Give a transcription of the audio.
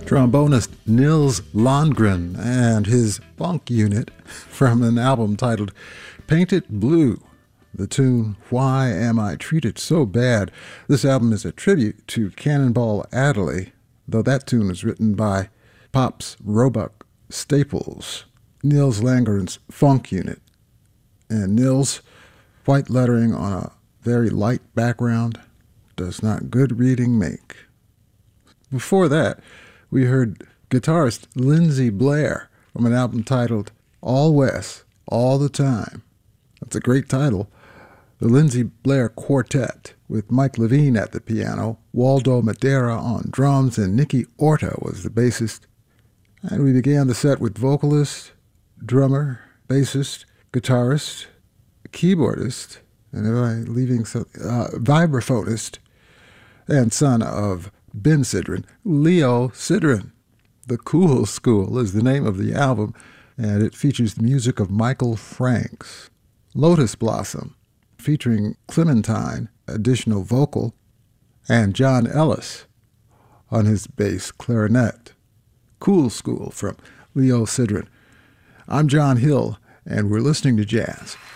trombonist Nils Landgren and his funk unit from an album titled Paint It Blue. The tune, Why Am I Treated So Bad? This album is a tribute to Cannonball Adderley, though that tune was written by Pops Roebuck Staples, Nils Landgren's funk unit. And Nils, white lettering on a very light background, does not good reading make. Before that, we heard guitarist Lindsey Blair from an album titled All West, All the Time. That's a great title. The Lindsey Blair Quartet, with Mike Levine at the piano, Waldo Madera on drums, and Nicky Orta was the bassist. And we began the set with vocalist, drummer, bassist, guitarist, keyboardist, and vibraphonist, and son of Ben Sidran, Leo Sidran. The Cool School is the name of the album, and it features the music of Michael Franks. Lotus Blossom, featuring Clementine, additional vocal, and John Ellis on his bass clarinet. Cool School from Leo Sidran. I'm John Hill, and we're listening to jazz.